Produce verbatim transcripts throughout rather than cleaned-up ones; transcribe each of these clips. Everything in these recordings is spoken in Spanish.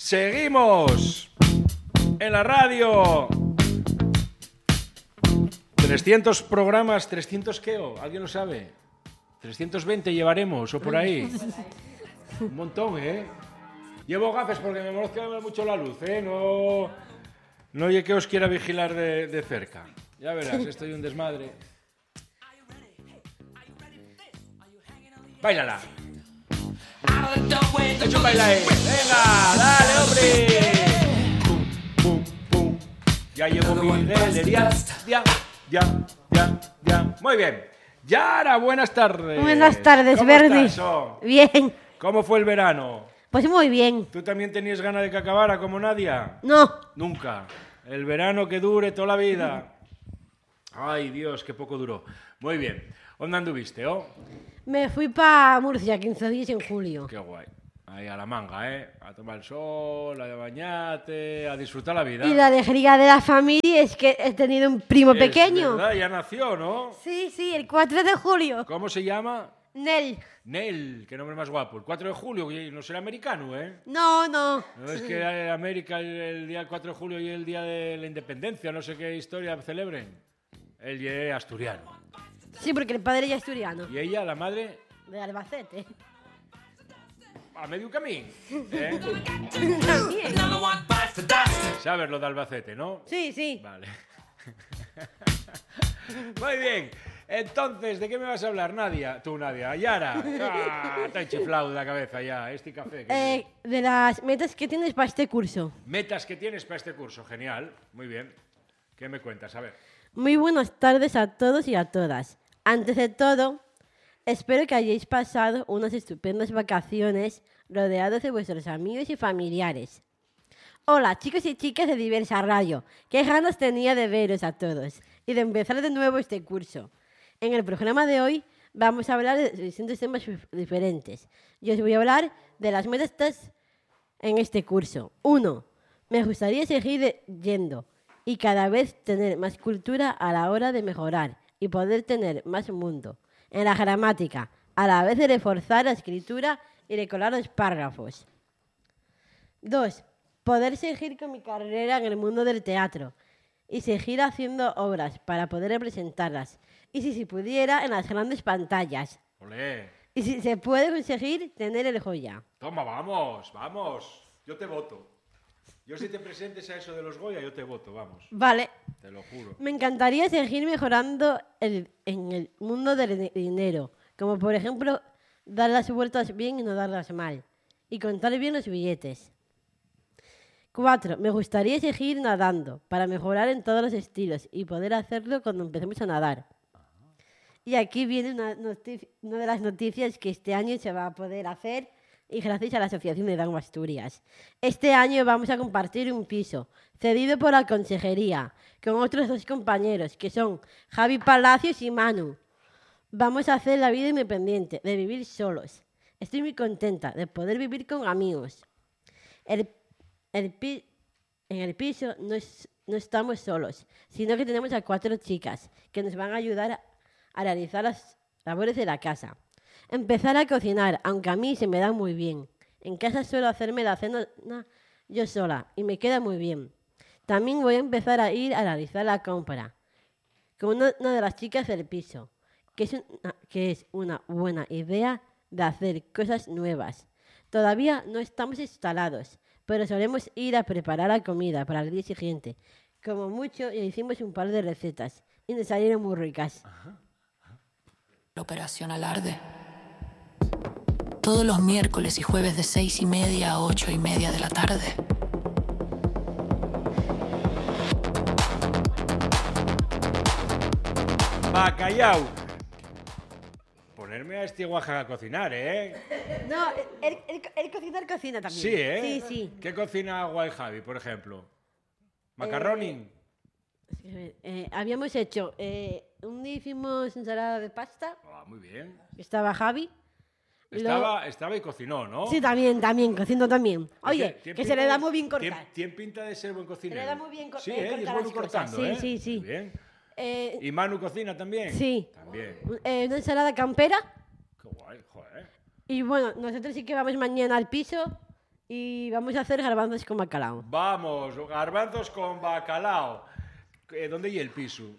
Seguimos en la radio. trescientos programas, ¿trescientos qué? ¿Alguien lo sabe? trescientos veinte llevaremos o por ahí. Un montón, ¿eh? Llevo gafas porque me molesta mucho la luz, ¿eh? No, no oye que os quiera vigilar de, de cerca. Ya verás, estoy un desmadre. Báilala. Hecho un baile. Venga, dale, hombre. Pum, pum, pum. Ya llevo mi galería. Ya, ya, ya, ya. Muy bien. Yara, buenas tardes. Buenas tardes, ¿Cómo Verdi. estás, oh? Bien. ¿Cómo fue el verano? Pues muy bien. ¿Tú también tenías ganas de que acabara como Nadia? No. Nunca. El verano que dure toda la vida. Ay, Dios, qué poco duró. Muy bien. ¿Dónde anduviste, oh? Me fui para Murcia quince días en julio. Qué guay. Ahí a la manga, ¿eh? A tomar el sol, a bañarte, a disfrutar la vida. Y la alegría de la familia es que he tenido un primo Es pequeño. verdad, ya nació, ¿no? Sí, sí, el cuatro de julio. ¿Cómo se llama? Nel. Nel, qué nombre más guapo. El cuatro de julio, no será americano, ¿eh? No, no. No es que en América el, el día del cuatro de julio y el día de la independencia, no sé qué historia celebren. Él es asturiano. Sí, porque el padre ya es asturiano. ¿Y ella, la madre? De Albacete. A medio camino, ¿eh? También. ¿Sabes lo de Albacete, no? Sí, sí. Vale. Muy bien. Entonces, ¿de qué me vas a hablar, Nadia? Tú, Nadia. Yara. Ah, te he chiflado de la cabeza ya. Este café. que- Eh, de las metas que tienes para este curso. Metas que tienes para este curso. Genial. Muy bien. ¿Qué me cuentas? A ver. Muy buenas tardes a todos y a todas. Antes de todo, espero que hayáis pasado unas estupendas vacaciones rodeados de vuestros amigos y familiares. Hola, chicos y chicas de Diversa Radio. Qué ganas tenía de veros a todos y de empezar de nuevo este curso. En el programa de hoy vamos a hablar de distintos temas diferentes. Yo os voy a hablar de las metas en este curso. Uno, me gustaría seguir yendo y cada vez tener más cultura a la hora de mejorar y poder tener más mundo en la gramática, a la vez de reforzar la escritura y recolar los párrafos. Dos, poder seguir con mi carrera en el mundo del teatro y seguir haciendo obras para poder representarlas. Y si se pudiera, en las grandes pantallas. Olé. Y si se puede conseguir, tener el Goya. Toma, vamos, vamos. Yo te voto. Yo si te presentes a eso de los Goya, yo te voto, vamos. Vale. Te lo juro. Me encantaría seguir mejorando el- en el mundo del di- dinero, como por ejemplo dar las vueltas bien y no darlas mal, y contar bien los billetes. Cuatro, me gustaría seguir nadando para mejorar en todos los estilos y poder hacerlo cuando empecemos a nadar. Y aquí viene una, notici- una de las noticias que este año se va a poder hacer y gracias a la Asociación de Down Asturias. Este año vamos a compartir un piso cedido por la consejería con otros dos compañeros que son Javi Palacios y Manu. Vamos a hacer la vida independiente, de vivir solos. Estoy muy contenta de poder vivir con amigos. El, el pi- en el piso no, es- no estamos solos, sino que tenemos a cuatro chicas que nos van a ayudar a, a realizar las labores de la casa. Empezar a cocinar, aunque a mí se me da muy bien. En casa suelo hacerme la cena na, yo sola y me queda muy bien. También voy a empezar a ir a realizar la compra con una, una de las chicas del piso, que es, una, que es una buena idea de hacer cosas nuevas. Todavía no estamos instalados, pero solemos ir a preparar la comida para el día siguiente. Como mucho, ya hicimos un par de recetas y nos salieron muy ricas. La Operación Alarde. Todos los miércoles y jueves de seis y media a ocho y media de la tarde. Bacallao. Ponerme a este Oaxaca a cocinar, ¿eh? No, el, el, el cocinar cocina también. Sí, ¿eh? Sí, sí. ¿Qué cocina Guay Javi, por ejemplo? ¿Macaroni? Eh, eh, habíamos hecho, eh, un día hicimos ensalada de pasta, Ah, muy bien. que estaba Javi. y luego- Estaba, estaba y cocinó, ¿no? Sí, también, también, cocinando también. Oye, Es que, tiene se le pinta da de- muy bien tiene- cortar. Tiene pinta de ser buen cocinero. Se le da muy bien co- Sí, eh, ¿eh? Y es cortar bueno las cosas. cortando, Sí, ¿eh? sí, sí. Muy bien. Eh, ¿Y Manu cocina también? Sí. También. eh, una ensalada campera. Qué guay, joder. Y bueno, nosotros sí que vamos mañana al piso Y vamos a hacer garbanzos con bacalao. Vamos, garbanzos con bacalao. Eh, ¿Dónde y el piso?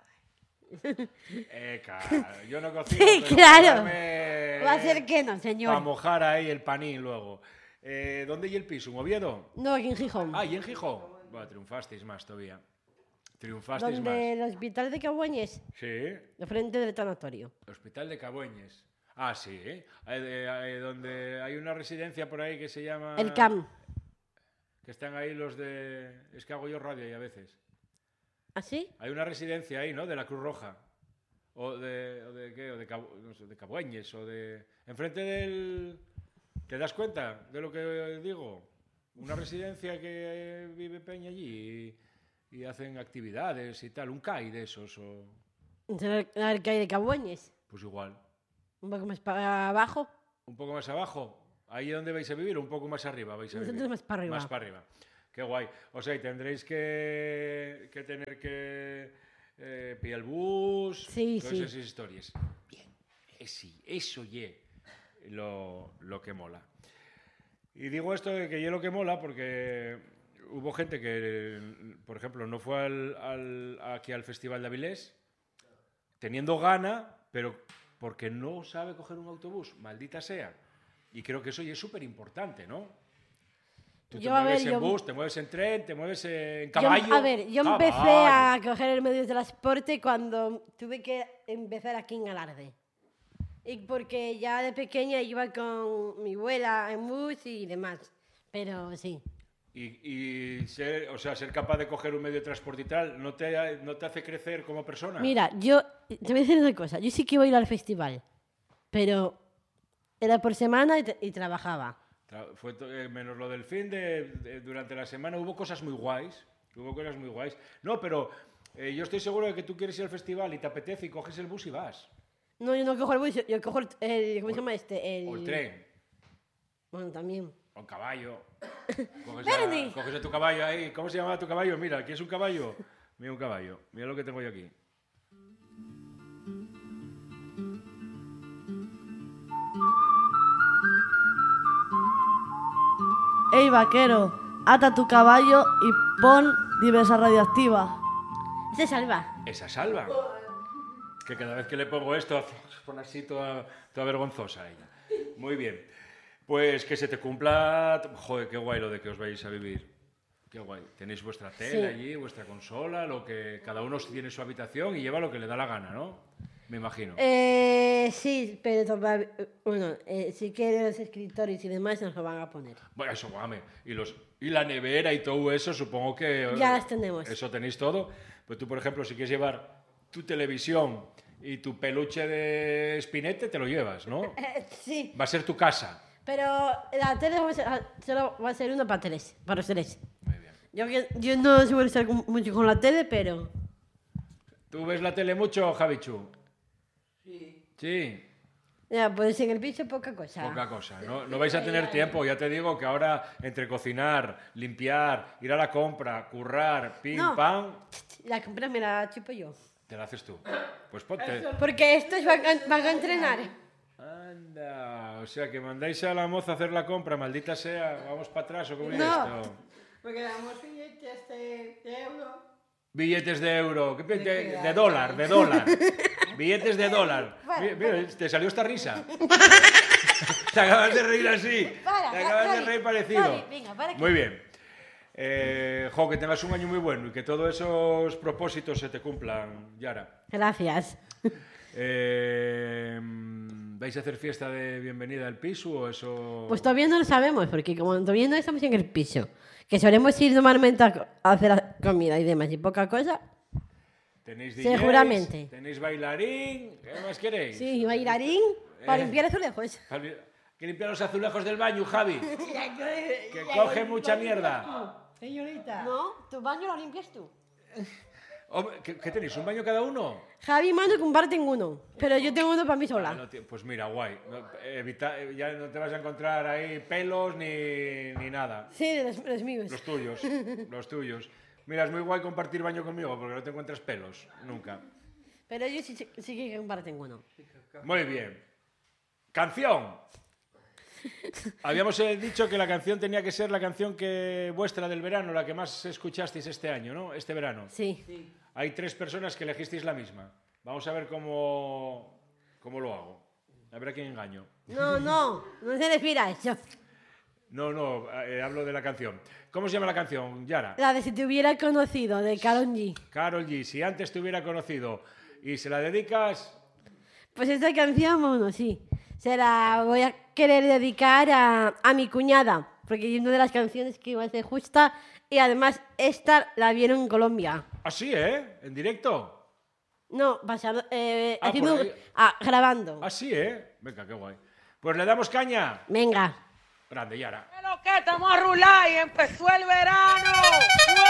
Eca, yo no cocino. Sí, pero claro. darme, Va a ser que no, Para señor. mojar ahí el panín luego. Eh, ¿Dónde y el piso? ¿En Oviedo? No, aquí en Gijón. Ah, ¿y en Gijón? Bueno, triunfasteis más todavía. Triunfasteis Donde más. el hospital de Cabueñes, Sí, de frente del tanatorio. Hospital de Cabueñes. Ah, sí, ¿eh? Hay de- hay donde hay una residencia por ahí que se llama... El C A M. Que están ahí los de... Es que hago yo radio ahí a veces. ¿Así? Hay una residencia ahí, ¿no? De la Cruz Roja. O de... O de ¿qué? O de, Cabo- no sé, de Cabueñes, o de... Enfrente del... ¿Te das cuenta de lo que digo? Una residencia que vive Peña allí y, y hacen actividades y tal. Un C A I de esos, o... A ver qué hay de Cabueñes. Pues igual. Un poco más para abajo. Un poco más abajo. Ahí es donde vais a vivir, o un poco más arriba vais a vivir. Nosotros más para arriba. Más para arriba. Qué guay. O sea, y tendréis que, que tener que eh, pillar el bus, Sí, todas sí. esas historias. Bien, eh, sí, eso ye lo, lo que mola. Y digo esto de que ye lo que mola porque hubo gente que, por ejemplo, no fue al, al- aquí al Festival de Avilés teniendo gana, pero porque no sabe coger un autobús, maldita sea. Y creo que eso ya es súper importante, ¿no? Tú te Yo, a mueves ver, en yo- bus, te mueves en tren, te mueves en Yo- caballo. a ver, yo Caballo. empecé a coger el medio de transporte cuando tuve que empezar aquí en Alarde. Y porque ya de pequeña iba con mi abuela en bus y demás. Pero sí. Y, y ser, o sea, ser capaz de coger un medio de transporte y tal, ¿no te, no te hace crecer como persona? Mira, yo te voy a decir una cosa. Yo sí que iba a ir al festival. Pero era por semana y, tra- y trabajaba. Tra- Fue to- eh, menos lo del fin de, de- durante la semana hubo cosas muy guays. Hubo cosas muy guays. No, pero eh, yo estoy seguro de que tú quieres ir al festival y te apetece y coges el bus y vas. No, yo no cojo el bus, yo, yo cojo el, el- ¿cómo se llama este? El, O el tren. Bueno, también. O el caballo. Coges Bernie. a, coges a tu caballo ahí. ¿Cómo se llama tu caballo? Mira, aquí es un caballo. Mira un caballo. Mira lo que tengo yo aquí. Ey, vaquero, ata tu caballo y pon diversa radioactiva. Ese salva. Esa salva. Que cada vez que le pongo esto, se pone así toda, toda vergonzosa ella. Muy bien. Pues que se te cumpla... Joder, qué guay lo de que os vais a vivir. Qué guay. Tenéis vuestra tele Sí. allí, vuestra consola, lo que cada uno tiene su habitación y lleva lo que le da la gana, ¿no? Me imagino. Eh, sí, pero todavía- bueno, eh, sí que los escritores y demás nos lo van a poner. Bueno, eso, guame. Y, los, y la nevera y todo eso, supongo que... eh, Ya las tenemos. Eso tenéis todo. Pues tú, por ejemplo, si quieres llevar tu televisión y tu peluche de espinete, te lo llevas, ¿no? Eh, sí, Va a ser tu casa. pero la tele va a ser, ah, solo va a ser una para tres, para los tres. Muy bien. Yo, que- yo no suelo estar con- mucho con la tele, pero ¿Tú ves la tele mucho, Javichu? Sí. Sí, ya, pues en el piso poca cosa. poca cosa. No, no vais a tener tiempo. Ya te digo que ahora entre cocinar, limpiar, ir a la compra, currar, pim, No. pam, La compra me la chupo yo. te la haces tú. Pues ponte... Porque estos van a, van a entrenar. Anda, o sea que mandáis a la moza a hacer la compra, maldita sea, vamos para atrás o cómo es No. esto. Porque damos billetes de, de euro. Billetes de euro, ¿qué pi- de, de dólar, de dólar. Billetes de dólar. Mi- Mira, te salió esta risa. Te acabas de reír así. Para, Te acabas de Javi, reír parecido. Javi, venga, para aquí. Muy bien. Eh, jo, que tengas un año muy bueno y que todos esos propósitos se te cumplan, Yara. Gracias. Eh, ¿Vais a hacer fiesta de bienvenida al piso o eso? Pues todavía no lo sabemos, porque como todavía no estamos en el piso, que solemos ir normalmente a, co- a hacer la comida y demás y poca cosa. ¿Tenéis D Js? Seguramente. ¿Tenéis bailarín? ¿Qué más queréis? Sí, bailarín para Eh. limpiar azulejos. Javi, que limpiar los azulejos del baño, Javi. Que coge mucha mierda. Señorita. No, tu baño lo limpias tú. Hombre, ¿Qué, qué tenéis? ¿Un baño cada uno? Javi y Manu comparten uno, pero yo tengo uno para mí Ah, sola. no, tío, pues mira, guay. No, evita- ya no te vas a encontrar ahí pelos ni, ni nada. Sí, de los, los míos. Los tuyos, los tuyos. Mira, es muy guay compartir baño conmigo porque no te encuentras pelos, nunca. Pero ellos sí, sí que comparten uno. Muy bien. Canción. Habíamos eh, dicho que la canción tenía que ser la canción que vuestra del verano, la que más escuchasteis este año, ¿no? Este verano. Sí. Hay tres personas que elegisteis la misma. Vamos a ver cómo, cómo lo hago. A ver a quién engaño. No, no, no se refiere a eso. No, no, eh, hablo de la canción. ¿Cómo se llama la canción, Yara? La de Si te hubiera conocido, de Karol G. Karol G, si antes te hubiera conocido y se la dedicas... Pues esta canción, bueno, sí. Se la voy a querer dedicar a, a mi cuñada, porque es una de las canciones que iba a ser justa y además esta la vieron en Colombia. Así, ¿eh? ¿En directo? No, pasando, eh, Ah, haciendo, por ahí. ah, grabando. Así, ¿eh? Venga, qué guay. Pues le damos caña. Venga. Grande, Yara. Lo que estamos a rular y empezó el verano.